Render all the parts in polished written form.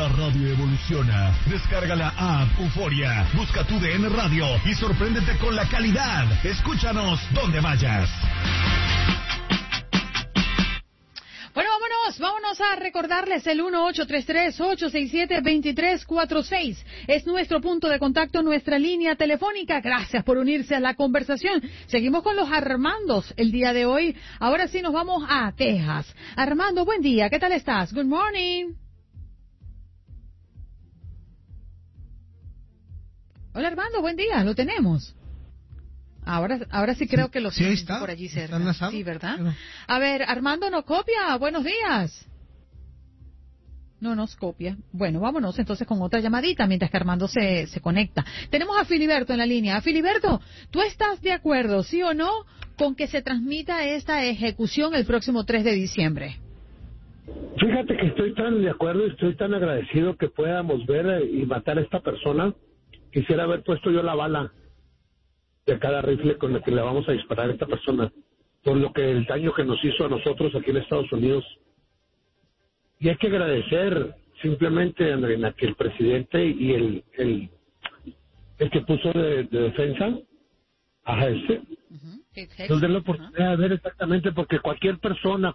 La radio evoluciona. Descarga la app Euforia. Busca tu DN Radio y sorpréndete con la calidad. Escúchanos donde vayas. Bueno, vámonos a recordarles el 1833-867-2346. Es nuestro punto de contacto, nuestra línea telefónica. Gracias por unirse a la conversación. Seguimos con los Armandos el día de hoy. Ahora sí nos vamos a Texas. Armando, buen día. ¿Qué tal estás? Good morning. Hola Armando, buen día. Lo tenemos. Ahora sí creo que lo tienen por allí cerca. Sí, ¿verdad? A ver, Armando no copia. Buenos días. No nos copia. Bueno, vámonos entonces con otra llamadita mientras que Armando se conecta. Tenemos a Filiberto en la línea. Filiberto, ¿tú estás de acuerdo, sí o no, con que se transmita esta ejecución el próximo 3 de diciembre? Fíjate que estoy tan de acuerdo y estoy tan agradecido que podamos ver y matar a esta persona. Quisiera haber puesto yo la bala de cada rifle con el que le vamos a disparar a esta persona, por lo que el daño que nos hizo a nosotros aquí en Estados Unidos. Y hay que agradecer simplemente, Andreina, que el presidente y el que puso de defensa a ese, nos den la oportunidad de ver exactamente, porque cualquier persona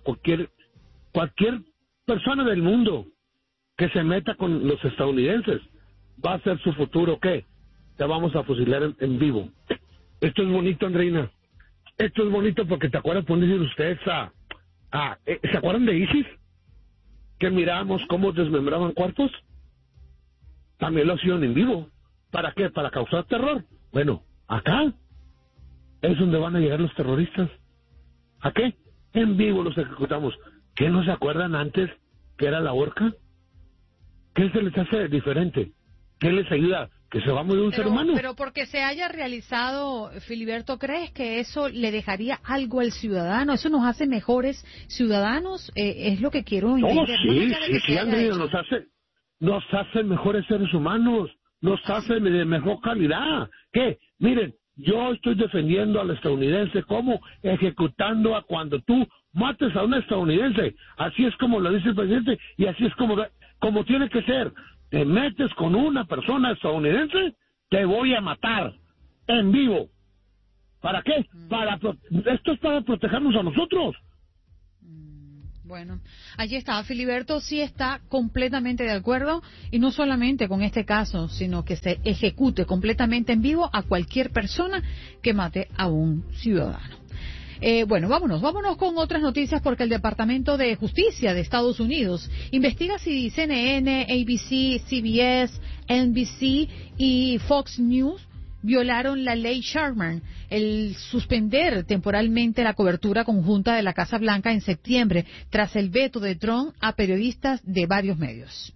del mundo que se meta con los estadounidenses va a ser su futuro, ¿qué? Te vamos a fusilar en vivo. Esto es bonito, Andreina. Esto es bonito porque te acuerdas, pueden decir ustedes, ¿se acuerdan de ISIS? Que mirábamos cómo desmembraban cuerpos. También lo hacían en vivo. ¿Para qué? Para causar terror. Bueno, acá es donde van a llegar los terroristas. ¿A qué? En vivo los ejecutamos. ¿Qué no se acuerdan antes que era la horca? ¿Qué se les hace diferente? ¿Qué les ayuda? Que se va a morir un ser humano. Pero porque se haya realizado, Filiberto, ¿crees que eso le dejaría algo al ciudadano? ¿Eso nos hace mejores ciudadanos? Es lo que quiero entender. Sí, Andrea, nos hace mejores seres humanos, nos hace de mejor calidad. ¿Qué? Miren, yo estoy defendiendo al estadounidense como ejecutando a cuando tú mates a un estadounidense. Así es como lo dice el presidente y así es como tiene que ser. Te metes con una persona estadounidense, te voy a matar en vivo. ¿Para qué? Esto es para protegernos a nosotros. Bueno, allí está. Filiberto sí está completamente de acuerdo, y no solamente con este caso, sino que se ejecute completamente en vivo a cualquier persona que mate a un ciudadano. Bueno, vámonos con otras noticias, porque el Departamento de Justicia de Estados Unidos investiga si CNN, ABC, CBS, NBC y Fox News violaron la ley Sherman, el suspender temporalmente la cobertura conjunta de la Casa Blanca en septiembre, tras el veto de Trump a periodistas de varios medios.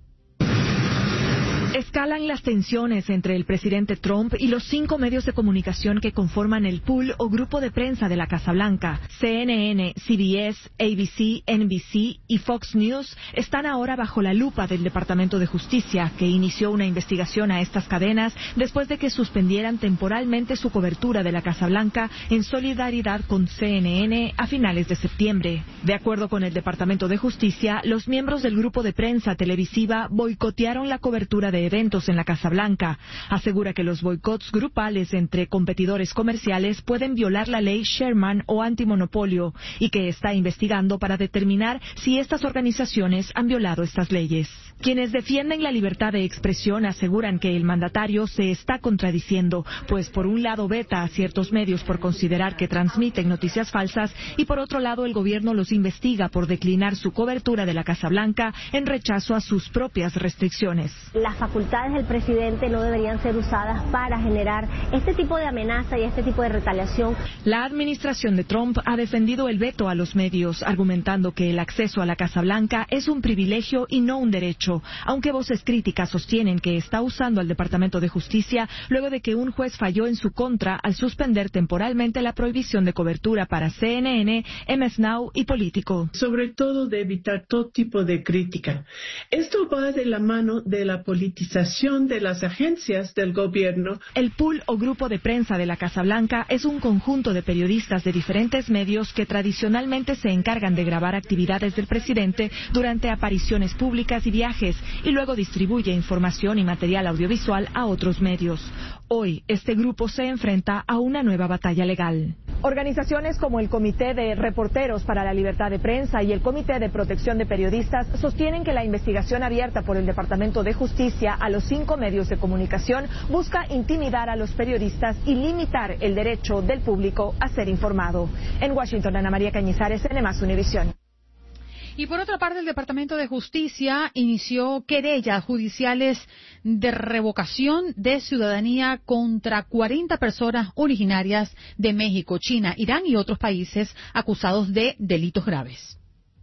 Escalan las tensiones entre el presidente Trump y los 5 medios de comunicación que conforman el pool o grupo de prensa de la Casa Blanca. CNN, CBS, ABC, NBC y Fox News están ahora bajo la lupa del Departamento de Justicia, que inició una investigación a estas cadenas después de que suspendieran temporalmente su cobertura de la Casa Blanca en solidaridad con CNN a finales de septiembre. De acuerdo con el Departamento de Justicia, los miembros del grupo de prensa televisiva boicotearon la cobertura de eventos en la Casa Blanca. Asegura que los boicots grupales entre competidores comerciales pueden violar la ley Sherman o antimonopolio, y que está investigando para determinar si estas organizaciones han violado estas leyes. Quienes defienden la libertad de expresión aseguran que el mandatario se está contradiciendo, pues por un lado veta a ciertos medios por considerar que transmiten noticias falsas, y por otro lado el gobierno los investiga por declinar su cobertura de la Casa Blanca en rechazo a sus propias restricciones. Las facultades del presidente no deberían ser usadas para generar este tipo de amenaza y este tipo de retaliación. La administración de Trump ha defendido el veto a los medios, argumentando que el acceso a la Casa Blanca es un privilegio y no un derecho, aunque voces críticas sostienen que está usando al Departamento de Justicia luego de que un juez falló en su contra al suspender temporalmente la prohibición de cobertura para CNN, MS Now y Político. Sobre todo de evitar todo tipo de crítica. Esto va de la mano de la politización de las agencias del gobierno. El pool o grupo de prensa de la Casa Blanca es un conjunto de periodistas de diferentes medios que tradicionalmente se encargan de grabar actividades del presidente durante apariciones públicas y viajes mensajes y luego distribuye información y material audiovisual a otros medios. Hoy, este grupo se enfrenta a una nueva batalla legal. Organizaciones como el Comité de Reporteros para la Libertad de Prensa y el Comité de Protección de Periodistas sostienen que la investigación abierta por el Departamento de Justicia a los 5 medios de comunicación busca intimidar a los periodistas y limitar el derecho del público a ser informado. En Washington, Ana María Cañizares, NMás Univisión. Y por otra parte, el Departamento de Justicia inició querellas judiciales de revocación de ciudadanía contra 40 personas originarias de México, China, Irán y otros países acusados de delitos graves.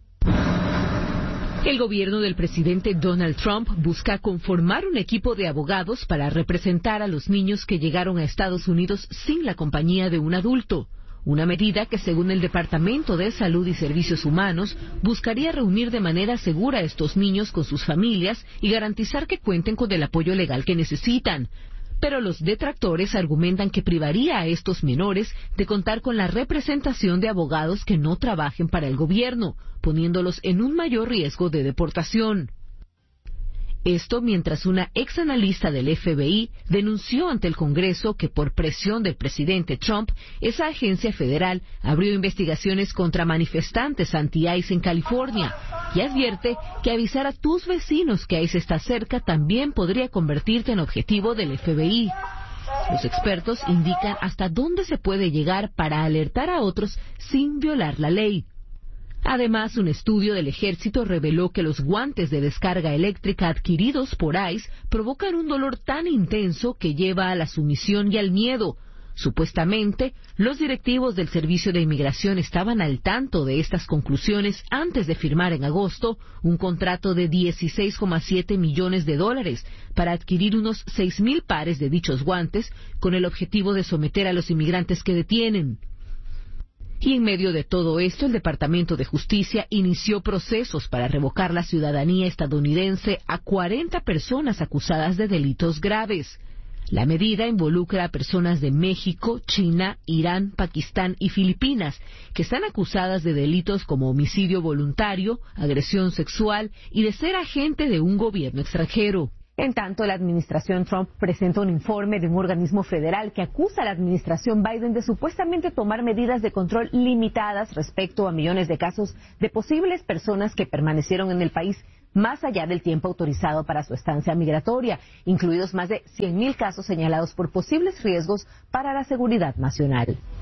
El gobierno del presidente Donald Trump busca conformar un equipo de abogados para representar a los niños que llegaron a Estados Unidos sin la compañía de un adulto. Una medida que, según el Departamento de Salud y Servicios Humanos, buscaría reunir de manera segura a estos niños con sus familias y garantizar que cuenten con el apoyo legal que necesitan. Pero los detractores argumentan que privaría a estos menores de contar con la representación de abogados que no trabajen para el gobierno, poniéndolos en un mayor riesgo de deportación. Esto mientras una ex analista del FBI denunció ante el Congreso que por presión del presidente Trump, esa agencia federal abrió investigaciones contra manifestantes anti-ICE en California y advierte que avisar a tus vecinos que ICE está cerca también podría convertirte en objetivo del FBI. Los expertos indican hasta dónde se puede llegar para alertar a otros sin violar la ley. Además, un estudio del ejército reveló que los guantes de descarga eléctrica adquiridos por ICE provocan un dolor tan intenso que lleva a la sumisión y al miedo. Supuestamente, los directivos del Servicio de Inmigración estaban al tanto de estas conclusiones antes de firmar en agosto un contrato de $16,7 millones para adquirir unos 6,000 pares de dichos guantes con el objetivo de someter a los inmigrantes que detienen. Y en medio de todo esto, el Departamento de Justicia inició procesos para revocar la ciudadanía estadounidense a 40 personas acusadas de delitos graves. La medida involucra a personas de México, China, Irán, Pakistán y Filipinas, que están acusadas de delitos como homicidio voluntario, agresión sexual y de ser agente de un gobierno extranjero. En tanto, la administración Trump presenta un informe de un organismo federal que acusa a la administración Biden de supuestamente tomar medidas de control limitadas respecto a millones de casos de posibles personas que permanecieron en el país más allá del tiempo autorizado para su estancia migratoria, incluidos más de 100,000 casos señalados por posibles riesgos para la seguridad nacional.